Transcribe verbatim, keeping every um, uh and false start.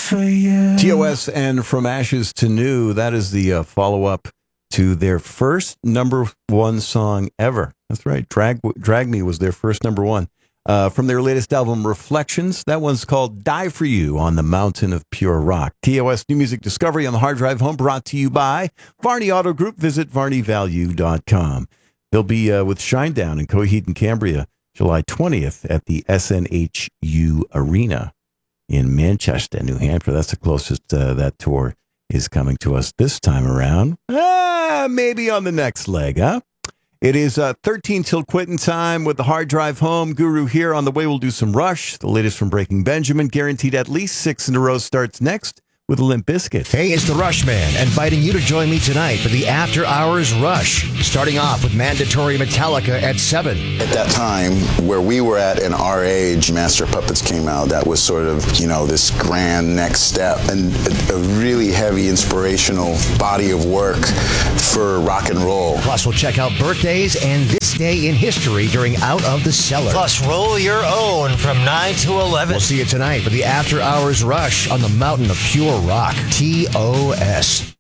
for you. T O S and From Ashes to New, that is the uh, follow-up to their first number one song ever. That's right. Drag, Drag Me was their first number one. Uh, from their latest album, Reflections. That one's called Die For You on the Mountain of Pure Rock. T O S New Music Discovery on the Hard Drive Home, brought to you by Varney Auto Group. Visit varney value dot com. They'll be uh, with Shinedown in Coheed and Cambria, July twentieth at the S N H U Arena in Manchester, New Hampshire. That's the closest uh, that tour is coming to us this time around. Ah, maybe on the next leg, huh? It is uh, thirteen till quitting time with the Hard Drive Home. Guru here. On the way, we'll do some Rush. The latest from Breaking Benjamin. Guaranteed at least six in a row starts next with Limp Bizkit. Hey, it's the Rush Man, inviting you to join me tonight for the After Hours Rush, starting off with mandatory Metallica at seven. At that time, where we were at in our age, Master of Puppets came out. That was sort of, you know, this grand next step and a, a really heavy inspirational body of work for rock and roll. Plus, we'll check out birthdays and this day in history during Out of the Cellar. Plus, roll your own from nine to eleven. We'll see you tonight for the After Hours Rush on the Mountain of Pure Rock. T O S